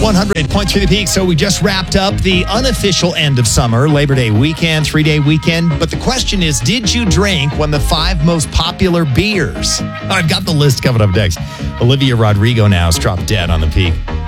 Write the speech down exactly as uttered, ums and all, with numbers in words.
one hundred point three The Peak. So we just wrapped up the unofficial end of summer, Labor Day weekend, three-day weekend. But the question is, did you drink one of the five most popular beers? I've got the list coming up next. Olivia Rodrigo now is dropped dead on The Peak.